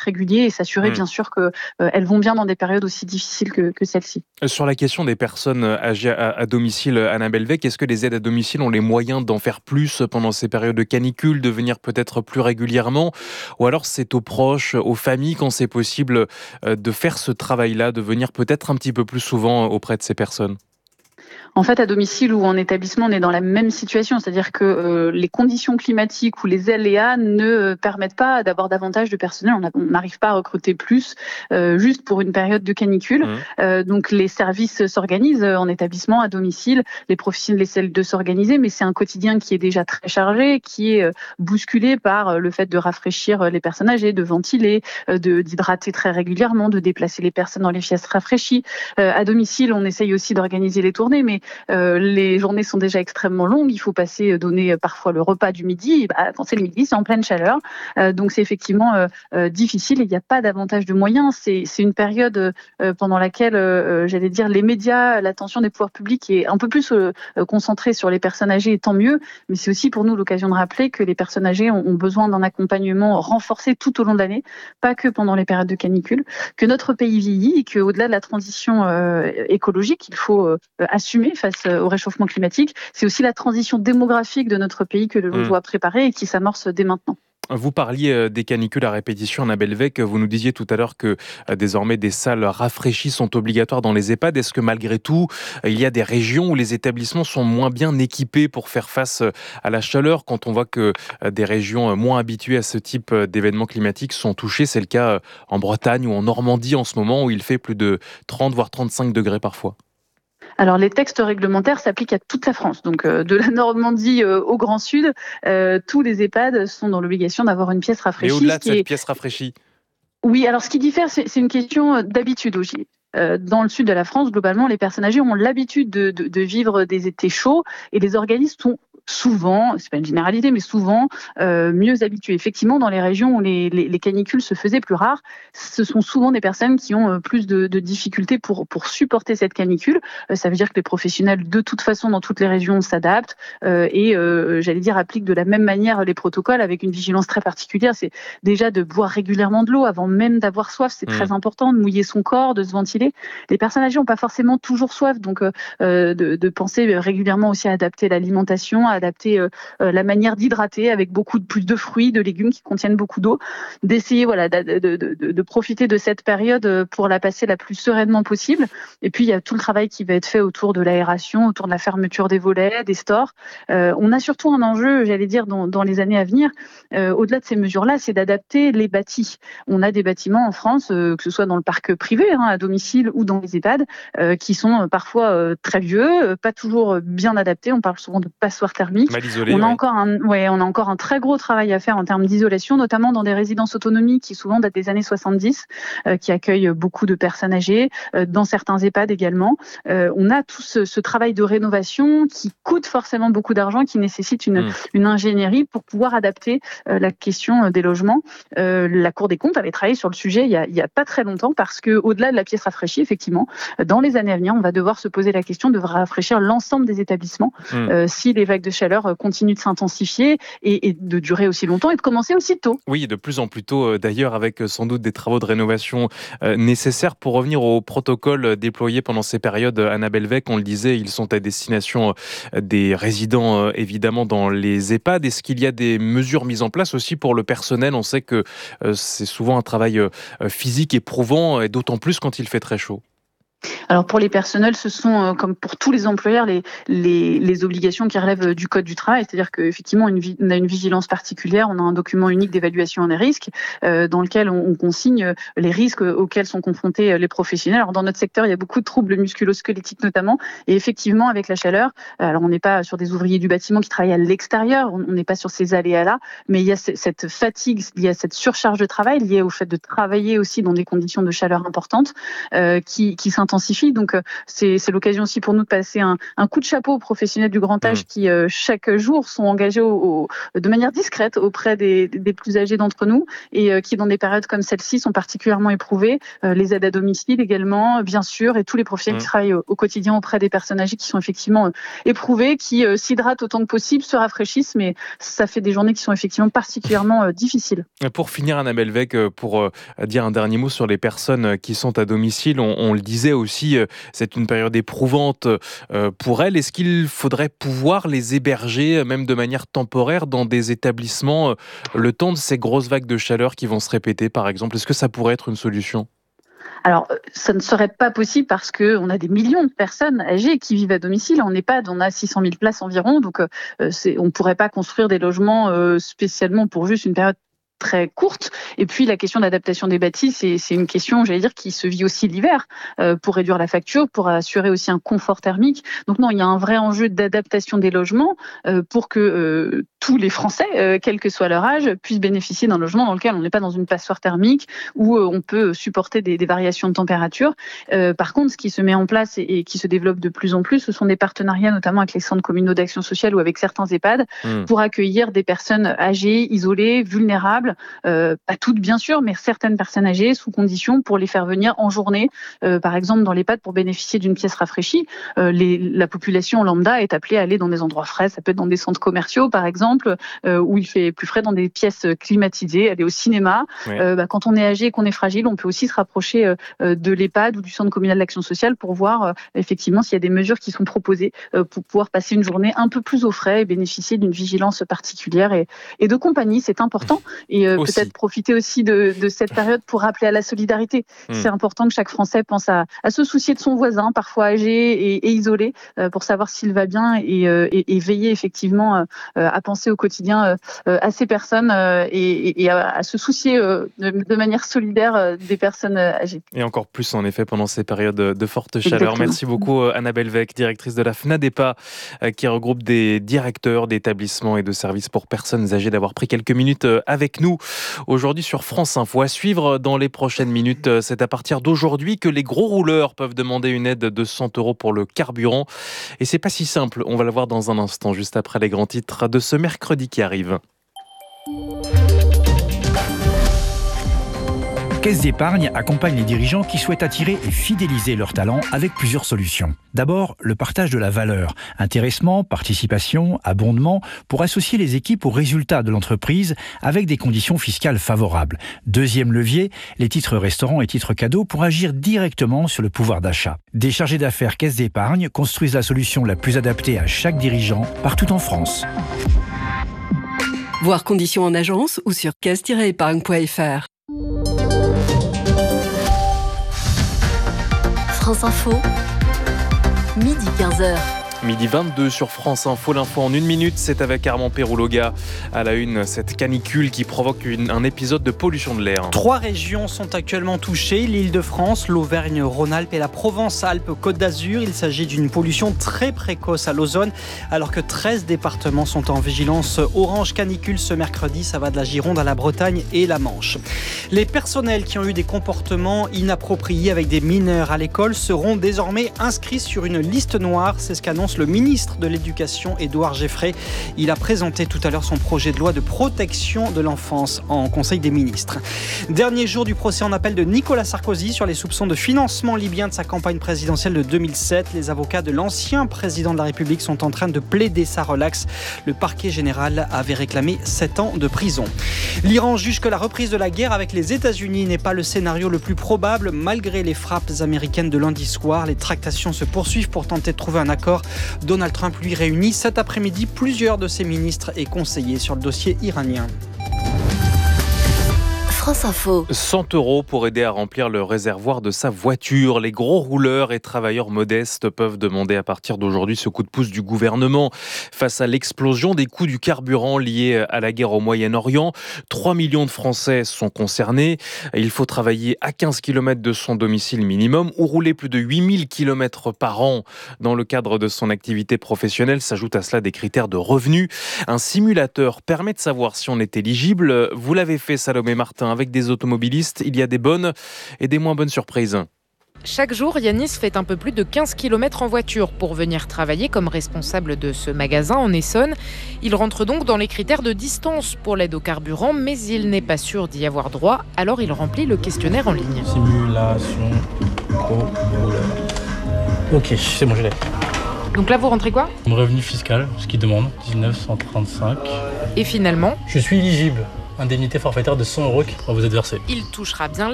régulier et s'assurer bien sûr qu'elles vont bien dans des périodes aussi difficiles que celle-ci. Sur la question des personnes âgées à domicile, Anna Bellevec, est-ce que les aides à domicile ont les moyens d'en faire plus pendant ces périodes de canicule, de venir peut-être plus régulièrement? Ou alors c'est aux proches, aux familles, quand c'est possible, de faire ce travail-là, de venir peut-être un petit peu plus souvent auprès de ces personnes? En fait, à domicile ou en établissement, on est dans la même situation, c'est-à-dire que les conditions climatiques ou les aléas ne permettent pas d'avoir davantage de personnel. On n'arrive pas à recruter plus juste pour une période de canicule. Mmh. Donc les services s'organisent en établissement, à domicile, les professionnels essaient de s'organiser, mais c'est un quotidien qui est déjà très chargé, qui est bousculé par le fait de rafraîchir les personnes âgées, de ventiler, d'hydrater très régulièrement, de déplacer les personnes dans les pièces rafraîchies. À domicile, on essaye aussi d'organiser les tournées, mais les journées sont déjà extrêmement longues. Il faut donner parfois le repas du midi. Quand c'est le midi, c'est en pleine chaleur. Donc c'est effectivement difficile et il n'y a pas davantage de moyens. C'est une période pendant laquelle, j'allais dire, les médias, l'attention des pouvoirs publics est un peu plus concentrée sur les personnes âgées, et tant mieux. Mais c'est aussi pour nous l'occasion de rappeler que les personnes âgées ont besoin d'un accompagnement renforcé tout au long de l'année, pas que pendant les périodes de canicule, que notre pays vieillit et qu'au-delà de la transition écologique qu'il faut assumer face au réchauffement climatique, c'est aussi la transition démographique de notre pays que l'on doit préparer et qui s'amorce dès maintenant. Vous parliez des canicules à répétition, Anna Bellevec. Vous nous disiez tout à l'heure que désormais des salles rafraîchies sont obligatoires dans les EHPAD. Est-ce que malgré tout, il y a des régions où les établissements sont moins bien équipés pour faire face à la chaleur, quand on voit que des régions moins habituées à ce type d'événements climatiques sont touchées? C'est le cas en Bretagne ou en Normandie en ce moment, où il fait plus de 30 voire 35 degrés parfois. Alors les textes réglementaires s'appliquent à toute la France, donc de la Normandie au Grand Sud, tous les EHPAD sont dans l'obligation d'avoir une pièce Mais rafraîchie. au-delà de cette pièce rafraîchie. Oui, alors ce qui diffère, c'est une question d'habitude aussi. Dans le sud de la France, globalement, les personnes âgées ont l'habitude de vivre des étés chauds et les organismes sont souvent, c'est pas une généralité, mais souvent mieux habitués. Effectivement, dans les régions où les canicules se faisaient plus rares, ce sont souvent des personnes qui ont plus de difficultés pour supporter cette canicule. Ça veut dire que les professionnels, de toute façon, dans toutes les régions, s'adaptent j'allais dire, appliquent de la même manière les protocoles avec une vigilance très particulière. C'est déjà de boire régulièrement de l'eau avant même d'avoir soif. C'est très important de mouiller son corps, de se ventiler. Les personnes âgées n'ont pas forcément toujours soif, donc de penser régulièrement aussi à adapter l'alimentation, à adapter la manière d'hydrater avec plus de fruits, de légumes qui contiennent beaucoup d'eau, d'essayer de profiter de cette période pour la passer la plus sereinement possible. Et puis il y a tout le travail qui va être fait autour de l'aération, autour de la fermeture des volets, des stores. On a surtout un enjeu, j'allais dire, dans les années à venir, au-delà de ces mesures-là, c'est d'adapter les bâtis. On a des bâtiments en France, que ce soit dans le parc privé, à domicile ou dans les EHPAD, qui sont parfois très vieux, pas toujours bien adaptés. On parle souvent de passoires thermiques. Mal isolé, On a oui. encore un très gros travail à faire en termes d'isolation, notamment dans des résidences autonomie qui souvent datent des années 70, qui accueillent beaucoup de personnes âgées, dans certains EHPAD également. On a tout ce travail de rénovation qui coûte forcément beaucoup d'argent, qui nécessite une ingénierie pour pouvoir adapter la question des logements. La Cour des comptes avait travaillé sur le sujet il y a pas très longtemps, parce que au-delà de la pièce rafraîchie, effectivement, dans les années à venir, on va devoir se poser la question de rafraîchir l'ensemble des établissements si les vagues de chaleur continuent de s'intensifier et de durer aussi longtemps et de commencer aussi tôt. Oui, de plus en plus tôt d'ailleurs, avec sans doute des travaux de rénovation nécessaires. Pour revenir au protocole déployé pendant ces périodes, Anna Bellevec, on le disait, ils sont à destination des résidents évidemment dans les EHPAD. Est-ce qu'il y a des mesures mises en place aussi pour le personnel? On sait que c'est souvent un travail physique éprouvant, et d'autant plus quand il fait très chaud. Alors pour les personnels, ce sont comme pour tous les employeurs les obligations qui relèvent du code du travail, c'est-à-dire qu'effectivement on a une vigilance particulière, on a un document unique d'évaluation des risques dans lequel on consigne les risques auxquels sont confrontés les professionnels. Alors dans notre secteur, il y a beaucoup de troubles musculo-squelettiques notamment, et effectivement avec la chaleur, alors on n'est pas sur des ouvriers du bâtiment qui travaillent à l'extérieur, on n'est pas sur ces aléas-là, mais il y a cette fatigue, il y a cette surcharge de travail liée au fait de travailler aussi dans des conditions de chaleur importantes qui s'intensifient s'intensifie. Donc c'est l'occasion aussi pour nous de passer un coup de chapeau aux professionnels du grand âge qui chaque jour sont engagés de manière discrète auprès des plus âgés d'entre nous et qui dans des périodes comme celle-ci sont particulièrement éprouvés. Les aides à domicile également, bien sûr, et tous les professionnels qui travaillent au quotidien auprès des personnes âgées qui sont effectivement éprouvées, qui s'hydratent autant que possible, se rafraîchissent, mais ça fait des journées qui sont effectivement particulièrement difficiles. Pour finir, Annabelle Vec, pour dire un dernier mot sur les personnes qui sont à domicile, on le disait aussi, c'est une période éprouvante pour elles. Est-ce qu'il faudrait pouvoir les héberger, même de manière temporaire, dans des établissements le temps de ces grosses vagues de chaleur qui vont se répéter, par exemple? Est-ce que ça pourrait être une solution? Alors, ça ne serait pas possible parce qu'on a des millions de personnes âgées qui vivent à domicile. En EHPAD, on a 600 000 places environ, donc on ne pourrait pas construire des logements spécialement pour juste une période très courte. Et puis la question d'adaptation des bâtis, c'est une question, j'allais dire, qui se vit aussi l'hiver pour réduire la facture, pour assurer aussi un confort thermique. Donc non, il y a un vrai enjeu d'adaptation des logements pour que tous les Français, quel que soit leur âge, puissent bénéficier d'un logement dans lequel on n'est pas dans une passoire thermique où on peut supporter des variations de température. Par contre, ce qui se met en place et qui se développe de plus en plus, ce sont des partenariats notamment avec les centres communaux d'action sociale ou avec certains EHPAD pour accueillir des personnes âgées, isolées, vulnérables. Pas toutes bien sûr, mais certaines personnes âgées sous condition pour les faire venir en journée, par exemple dans l'EHPAD pour bénéficier d'une pièce rafraîchie. La population lambda est appelée à aller dans des endroits frais, ça peut être dans des centres commerciaux par exemple, où il fait plus frais, dans des pièces climatisées, aller au cinéma. Oui. Quand on est âgé et qu'on est fragile, on peut aussi se rapprocher de l'EHPAD ou du centre communal d'action sociale pour voir effectivement s'il y a des mesures qui sont proposées pour pouvoir passer une journée un peu plus au frais et bénéficier d'une vigilance particulière et de compagnie, c'est important. Et peut-être profiter aussi de cette période pour rappeler à la solidarité. C'est important que chaque Français pense à se soucier de son voisin, parfois âgé et isolé, pour savoir s'il va bien et veiller effectivement à penser au quotidien à ces personnes et à se soucier de manière solidaire des personnes âgées. Et encore plus en effet pendant ces périodes de forte chaleur. Exactement. Merci beaucoup Annabelle Vec, directrice de la FNADEPA, qui regroupe des directeurs d'établissements et de services pour personnes âgées, d'avoir pris quelques minutes avec nous aujourd'hui sur France Info. À suivre dans les prochaines minutes, c'est à partir d'aujourd'hui que les gros rouleurs peuvent demander une aide de 100 € pour le carburant. Et c'est pas si simple, on va le voir dans un instant, juste après les grands titres de ce mercredi qui arrive. Caisse d'épargne accompagne les dirigeants qui souhaitent attirer et fidéliser leurs talents avec plusieurs solutions. D'abord, le partage de la valeur, intéressement, participation, abondement, pour associer les équipes aux résultats de l'entreprise avec des conditions fiscales favorables. Deuxième levier, les titres restaurants et titres cadeaux pour agir directement sur le pouvoir d'achat. Des chargés d'affaires Caisse d'épargne construisent la solution la plus adaptée à chaque dirigeant partout en France. Voir conditions en agence ou sur caisse-épargne.fr. France Info, midi 15h. Midi 22 sur France Info, l'info en 1 minute, c'est avec Armand Perrouloga à la une, cette canicule qui provoque un épisode de pollution de l'air. 3 régions sont actuellement touchées, l'Île-de-France, l'Auvergne-Rhône-Alpes et la Provence-Alpes-Côte d'Azur. Il s'agit d'une pollution très précoce à l'ozone, alors que 13 départements sont en vigilance orange canicule ce mercredi. Ça va de la Gironde à la Bretagne et la Manche. Les personnels qui ont eu des comportements inappropriés avec des mineurs à l'école seront désormais inscrits sur une liste noire. C'est ce qu'annonce le ministre de l'Éducation, Édouard Geffray. Il a présenté tout à l'heure son projet de loi de protection de l'enfance en Conseil des ministres. Dernier jour du procès en appel de Nicolas Sarkozy sur les soupçons de financement libyen de sa campagne présidentielle de 2007. Les avocats de l'ancien président de la République sont en train de plaider sa relaxe. Le parquet général avait réclamé 7 ans de prison. L'Iran juge que la reprise de la guerre avec les États-Unis n'est pas le scénario le plus probable. Malgré les frappes américaines de lundi soir, les tractations se poursuivent pour tenter de trouver un accord. Donald Trump lui réunit cet après-midi plusieurs de ses ministres et conseillers sur le dossier iranien. France Info. 100 € pour aider à remplir le réservoir de sa voiture. Les gros rouleurs et travailleurs modestes peuvent demander à partir d'aujourd'hui ce coup de pouce du gouvernement face à l'explosion des coûts du carburant liés à la guerre au Moyen-Orient. 3 millions de Français sont concernés. Il faut travailler à 15 km de son domicile minimum ou rouler plus de 8000 km par an dans le cadre de son activité professionnelle. S'ajoutent à cela des critères de revenus. Un simulateur permet de savoir si on est éligible. Vous l'avez fait, Salomé Martin, avec des automobilistes. Il y a des bonnes et des moins bonnes surprises. Chaque jour, Yanis fait un peu plus de 15 km en voiture pour venir travailler comme responsable de ce magasin en Essonne. Il rentre donc dans les critères de distance pour l'aide au carburant, mais il n'est pas sûr d'y avoir droit, alors il remplit le questionnaire en ligne. Simulation pro-rouleur. Ok, c'est bon, je l'ai. Donc là, vous rentrez quoi ? Mon revenu fiscal, ce qu'il demande, 1935. Et finalement, Je suis éligible. Indemnité forfaitaire de 100 € qui va vous être versée. il touchera bien